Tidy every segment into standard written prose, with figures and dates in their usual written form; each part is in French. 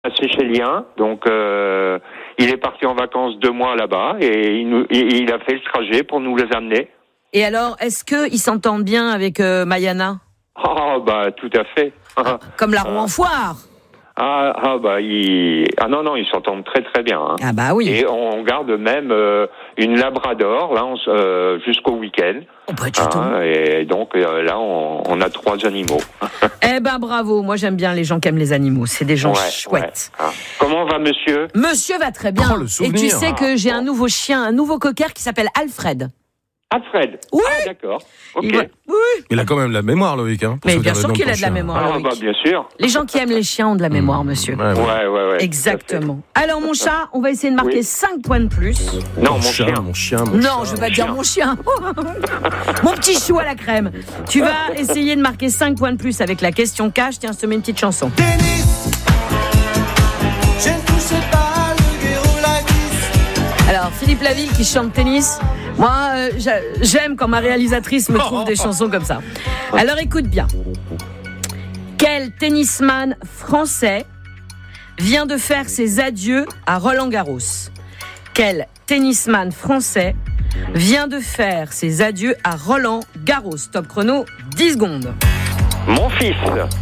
Seychellien, donc il est parti en vacances 2 mois là-bas et il a fait le trajet pour nous les amener. Et alors, est-ce qu'ils s'entendent bien avec Mayana ? Tout à fait. Comme la roue en foire. Non, ils s'entendent très très bien. Hein. Ah bah oui. Et on garde même une labrador là jusqu'au week-end. Et donc là, on a 3 animaux. Eh ben bravo, moi j'aime bien les gens qui aiment les animaux, c'est des gens chouettes. Ouais. Comment va monsieur ? Monsieur va très bien. Et tu sais que j'ai un nouveau chien, un nouveau cocker qui s'appelle Alfred. Alfred ? Oui. D'accord. Ok. Il a quand même la mémoire, Loïc. Hein, mais bien sûr qu'il a de la mémoire, Loïc. Bien sûr. Les gens qui aiment les chiens ont de la mémoire, monsieur. Ouais. Exactement. Alors, mon chat, on va essayer de marquer 5 points de plus. Non, mon chien. Non, je vais pas dire mon chien. Mon petit chou à la crème. Tu vas essayer de marquer 5 points de plus avec la question cash. Tiens, je te mets une petite chanson. Alors, Philippe Laville qui chante Tennis. Moi, j'aime quand ma réalisatrice me trouve des chansons comme ça. Alors, écoute bien. Quel tennisman français vient de faire ses adieux à Roland-Garros ? Quel tennisman français vient de faire ses adieux à Roland-Garros ? Top chrono, 10 secondes. Mon fils.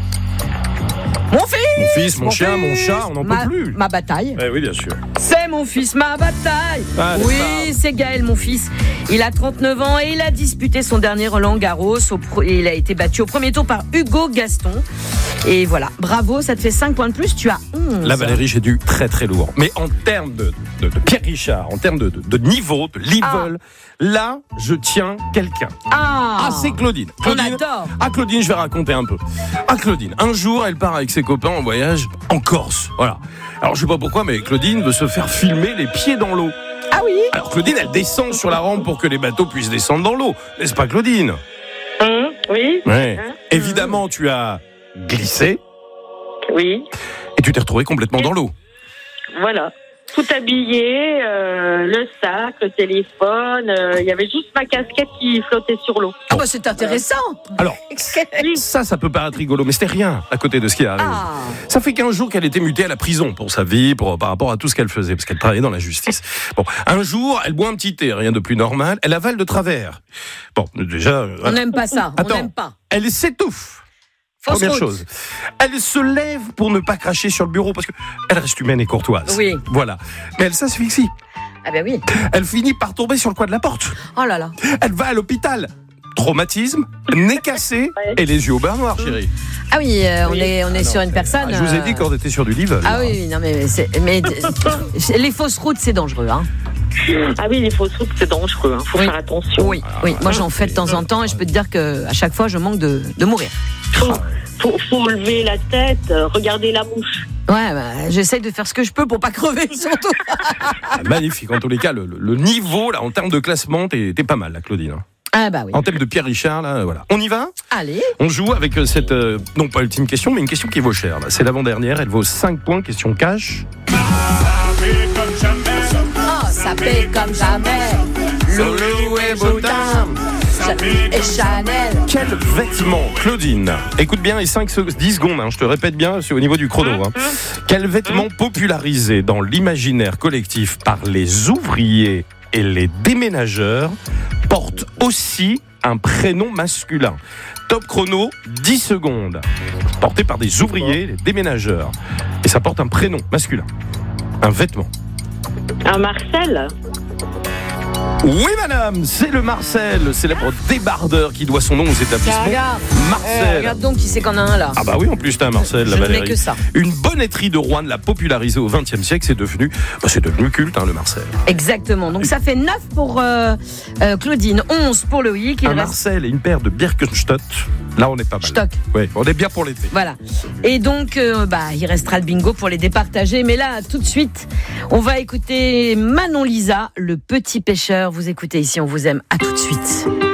Mon fils, mon chien, mon chat, on n'en peut plus. Ma bataille. Oui, bien sûr. C'est mon fils, ma bataille. C'est Gaël, mon fils. Il a 39 ans et il a disputé son dernier Roland-Garros. Il a été battu au premier tour par Hugo Gaston. Et voilà, bravo, ça te fait 5 points de plus, tu as 11. Là, Valérie, j'ai du très très lourd. Mais en termes de Pierre Richard, en termes de niveau, de level, là, je tiens quelqu'un. C'est Claudine. On adore. Claudine, je vais raconter un peu. Claudine, un jour, elle part avec ses copains en voyage en Corse. Voilà. Alors, je sais pas pourquoi, mais Claudine veut se faire filmer les pieds dans l'eau. Ah oui. Alors, Claudine, elle descend sur la rampe pour que les bateaux puissent descendre dans l'eau. N'est-ce pas, Claudine ? Oui. Ouais. Évidemment, tu as glissé. Oui. Et tu t'es retrouvée complètement dans l'eau. Voilà. Tout habillé, le sac, le téléphone, il y avait juste ma casquette qui flottait sur l'eau. C'est intéressant. Alors, ça peut paraître rigolo, mais c'était rien à côté de ce qui arrive. Ça fait 15 jours qu'elle était mutée à la prison pour sa vie, par rapport à tout ce qu'elle faisait, parce qu'elle travaillait dans la justice. Bon, un jour, elle boit un petit thé, rien de plus normal, elle avale de travers. Bon, déjà... On n'aime pas ça, Attends, on n'aime pas. Elle s'étouffe. Première chose. Elle se lève pour ne pas cracher sur le bureau parce qu'elle reste humaine et courtoise. Oui. Voilà. Mais elle s'asphyxie. Ah ben oui. Elle finit par tomber sur le coin de la porte. Oh là là. Elle va à l'hôpital. Traumatisme, nez cassé et les yeux au beurre noir, chérie. Ah oui, on est sur une personne. Je vous ai dit qu'on était sur du level. Ah oui, non mais les fausses routes c'est dangereux, hein. Ah oui, les fausses routes, c'est dangereux. Faut faire attention. Oui. Moi, j'en fais de temps en temps et je peux te dire qu'à chaque fois, je manque de mourir. Faut lever la tête, regarder la mouche. Ouais, j'essaye de faire ce que je peux pour pas crever, surtout. Magnifique. En tous les cas, le niveau, là, en termes de classement, t'es pas mal, là, Claudine. Ah bah oui. En termes de Pierre Richard, là, voilà. On y va ? Allez. On joue avec cette, non pas ultime question, mais une question qui vaut cher. Là. C'est l'avant-dernière, elle vaut 5 points, question cash. Ça paie comme jamais. Loulou et Boutin et Chanel. Quel vêtement, Claudine, écoute bien les 10 secondes, je te répète bien, c'est au niveau du chrono. Quel vêtement popularisé dans l'imaginaire collectif par les ouvriers et les déménageurs porte aussi un prénom masculin? Top chrono, 10 secondes. Porté par des ouvriers et des déménageurs. Et ça porte un prénom masculin. Un vêtement. Un Marcel. Oui madame, c'est le Marcel, le célèbre débardeur qui doit son nom aux établissements. Marcel. Regarde donc qui c'est qu'on a un là. Ah bah oui, en plus t'as un Marcel, la Valérie. Je n'ai que ça. Une bonneterie de Rouen l'a popularisé au XXe siècle, c'est devenu culte, le Marcel. Exactement, donc ça fait 9 pour Claudine, 11 pour Loïc. Marcel et une paire de Birkenstock, là on est pas mal. Stock. Oui, on est bien pour l'été. Voilà, et donc il restera le bingo pour les départager, mais là tout de suite, on va écouter Manon Lisa, le petit pêcheur. Vous écoutez Ici on vous aime, à tout de suite.